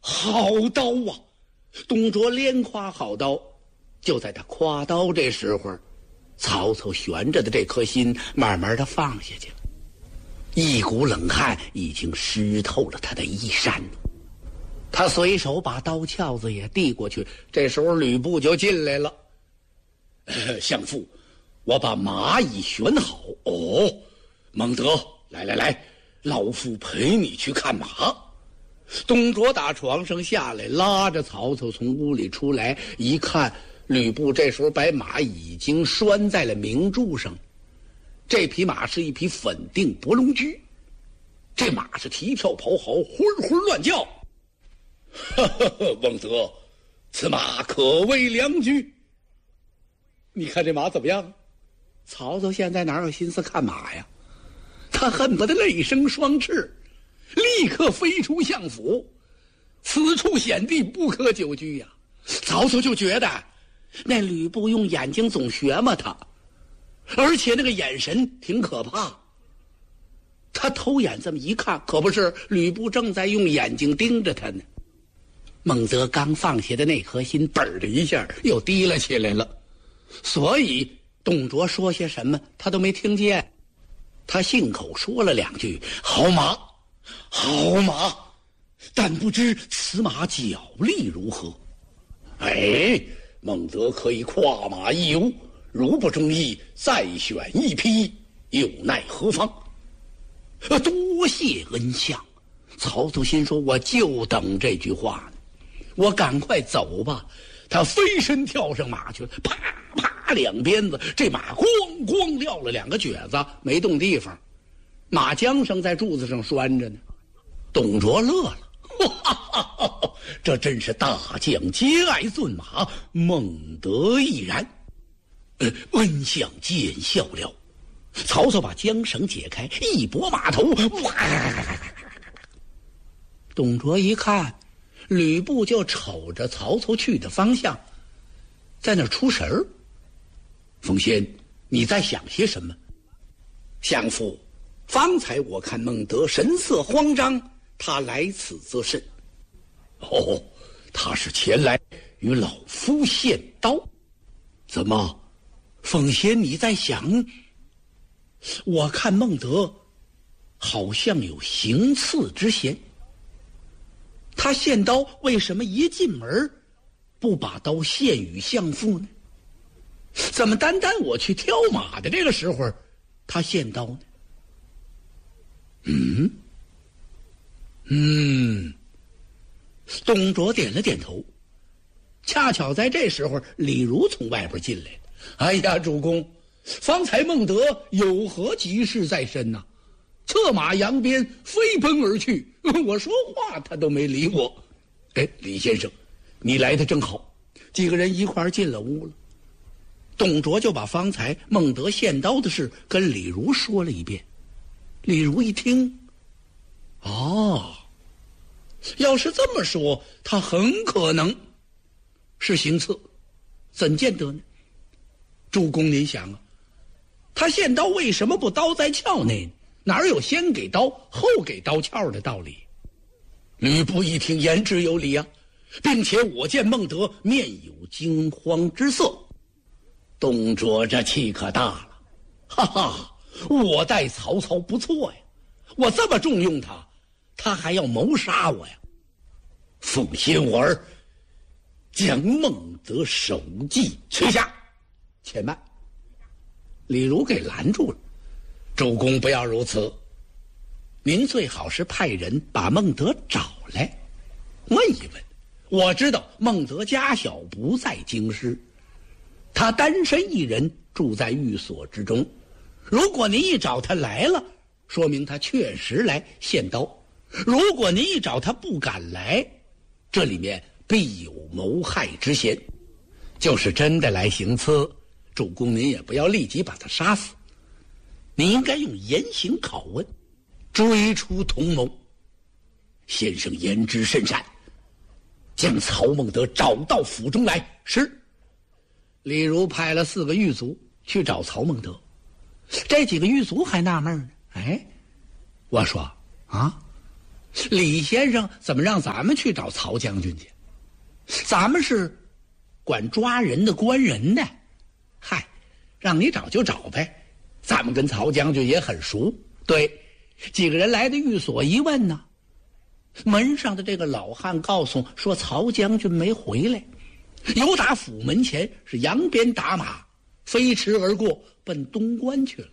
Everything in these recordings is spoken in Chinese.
好刀啊！董卓连夸好刀。就在他夸刀这时候，曹操悬着的这颗心慢慢的放下去了，一股冷汗已经湿透了他的衣衫。他随手把刀鞘子也递过去，这时候吕布就进来了。相父，我把马已选好。哦，孟德，来，老夫陪你去看马。董卓打床上下来，拉着曹操从屋里出来，一看吕布这时候把马已经拴在了明柱上。这匹马是一匹粉定伯龙驹，这马是蹄跳咆哮，昏昏乱叫。孟德，此马可谓良驹。你看这马怎么样？曹操现在哪有心思看马呀？他恨不得累生双翅，立刻飞出相府。此处险地，不可久居呀。曹操就觉得那吕布用眼睛总学嘛他，而且那个眼神挺可怕。他偷眼这么一看，可不是吕布正在用眼睛盯着他呢。孟德刚放下的那颗心，嘣的一下又提了起来了。所以董卓说些什么他都没听见，他信口说了两句：好马，好马，但不知此马脚力如何。孟德可以跨马一游，如不中意，再选一匹，有奈何方？多谢恩相。曹操心说，我就等这句话呢，我赶快走吧。他飞身跳上马去了，啪啪两鞭子，这马咣咣撂了两个蹶子，没动地方。马缰绳在柱子上拴着呢。董卓乐了，这真是大将皆爱骏马，孟德亦然。恩相见笑了。曹操把缰绳解开，一拨马头，哇！董卓一看，吕布就瞅着曹操去的方向，在那儿出神儿。奉先，你在想些什么？相父，方才我看孟德神色慌张，他来此则甚？哦，他是前来与老夫献刀。怎么，奉先你在想？我看孟德好像有行刺之嫌。他献刀为什么一进门不把刀献与相父呢？怎么单单我去挑马的这个时候他献刀呢？董卓点了点头。恰巧在这时候李儒从外边进来了。哎呀，主公，方才孟德有何急事在身呢？策马扬鞭飞奔而去，我说话他都没理我。李先生，你来得正好。几个人一块儿进了屋了。董卓就把方才孟德献刀的事跟李儒说了一遍。李儒一听，要是这么说，他很可能是行刺，怎见得呢？主公您想啊，他献刀为什么不刀在鞘内呢？哪有先给刀后给刀鞘的道理？吕布一听，言之有理啊，并且我见孟德面有惊慌之色。董卓这气可大了，哈哈，我待曹操不错呀，我这么重用他，他还要谋杀我呀。奉先我儿将孟德首级取下。且慢，李儒给拦住了。主公不要如此，您最好是派人把孟德找来，问一问。我知道孟德家小不在京师，他单身一人住在寓所之中。如果您一找他来了，说明他确实来献刀；如果您一找他不敢来，这里面必有谋害之嫌。就是真的来行刺，主公您也不要立即把他杀死，你应该用严刑拷问，追出同谋。先生言之甚善，将曹孟德找到府中来。是。李儒派了4个狱卒去找曹孟德。这几个狱卒还纳闷呢，我说李先生怎么让咱们去找曹将军去？咱们是管抓人的官人的。嗨，让你找就找呗，咱们跟曹将军也很熟。对，几个人来的寓所一问呢，门上的这个老汉告诉说曹将军没回来，由打府门前是扬鞭打马，飞驰而过，奔东关去了。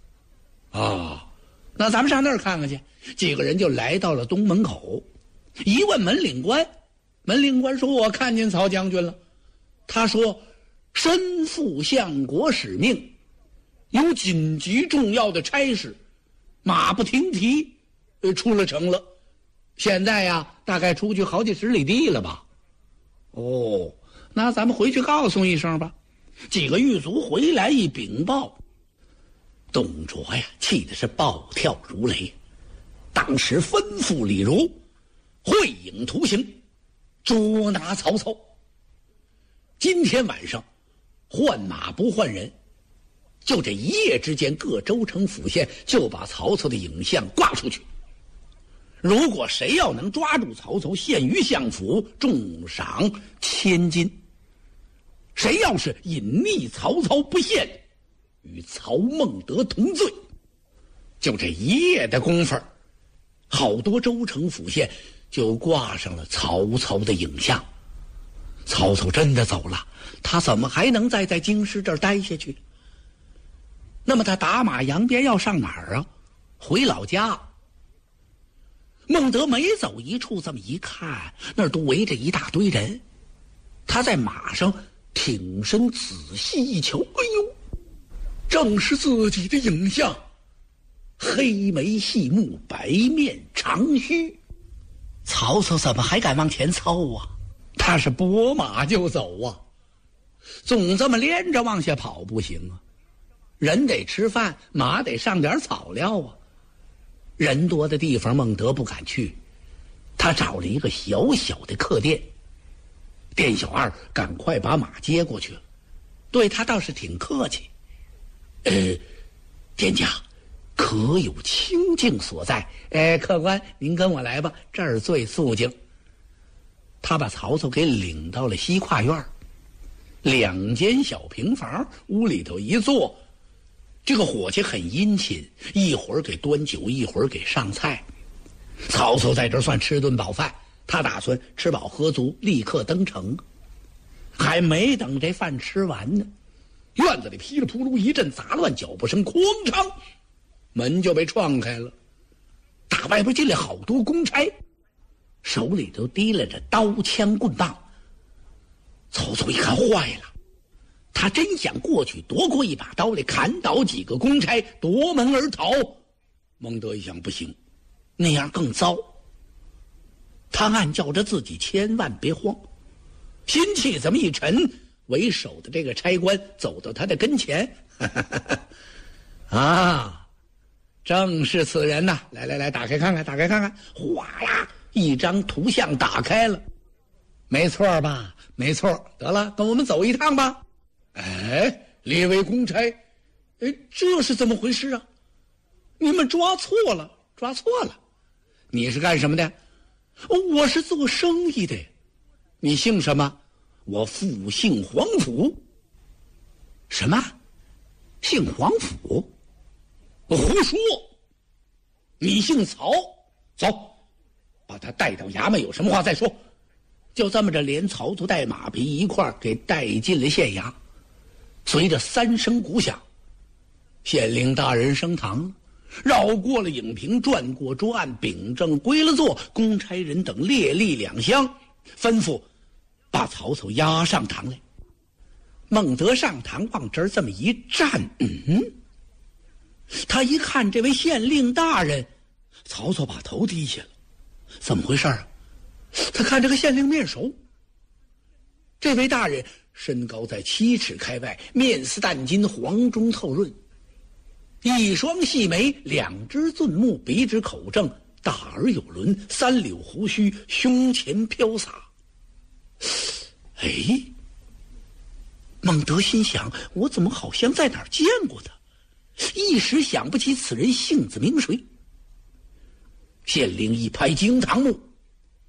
那咱们上那儿看看去。几个人就来到了东门口，一问门领官，门领官说我看见曹将军了。他说身负相国使命，有紧急重要的差事，马不停蹄出了城了，现在呀大概出去好几十里地了吧。那咱们回去告诉一声吧。几个狱卒回来一禀报，董卓呀气的是暴跳如雷，当时吩咐李儒会影图形，捉拿曹操。今天晚上换马不换人，就这一夜之间，各州城府县就把曹操的影像挂出去。如果谁要能抓住曹操，献于相府，重赏1000金；谁要是隐匿曹操不献，与曹孟德同罪。就这一夜的功夫，好多州城府县就挂上了曹操的影像。曹操真的走了，他怎么还能再在京师这儿待下去？那么他打马扬鞭要上哪儿啊？回老家。孟德每走一处，这么一看，那儿都围着一大堆人。他在马上挺身仔细一瞧，哎呦，正是自己的影像，黑眉细目，白面长须。曹操怎么还敢往前凑啊？他是拨马就走啊，总这么连着往下跑不行啊。人得吃饭，马得上点草料啊。人多的地方孟德不敢去，他找了一个小小的客店，店小二赶快把马接过去了，对他倒是挺客气。店家可有清净所在？客官您跟我来吧，这儿最肃静。他把曹操给领到了西跨院，2间小平房，屋里头一坐，这个伙计很殷勤，一会儿给端酒，一会儿给上菜。曹操在这儿算吃顿饱饭，他打算吃饱喝足，立刻登城。还没等这饭吃完呢，院子里噼里扑噜一阵杂乱脚步声，哐当，门就被撞开了。打外边进来好多公差，手里头提拉着刀枪棍棒。曹操一看坏了，他真想过去夺过一把刀来砍倒几个公差，夺门而逃。孟德一想不行，那样更糟。他暗叫着自己千万别慌，心气这么一沉，为首的这个差官走到他的跟前，正是此人呐！来，打开看看，打开看看。哗啦，一张图像打开了，没错吧？没错，得了，跟我们走一趟吧。列位公差，这是怎么回事啊？你们抓错了。你是干什么的？我是做生意的。你姓什么？我父姓黄甫。什么？姓黄甫？胡说！你姓曹，走，把他带到衙门，有什么话再说。就这么着，连曹操带马匹一块儿给带进了县衙。随着3声鼓响，县令大人升堂了，绕过了影屏，转过桌案，秉正归了座，公差人等列立2厢，吩咐把曹操押上堂来。孟德上堂往这儿这么一站，他一看这位县令大人，曹操把头低下了。怎么回事啊？他看这个县令面熟，这位大人身高在7尺开外，面似淡金，黄中透润，一双细眉，2只俊目，鼻直口正，大而有轮，3绺胡须，胸前飘洒。孟德心想，我怎么好像在哪儿见过他，一时想不起此人姓字名谁。 县令一拍惊堂木，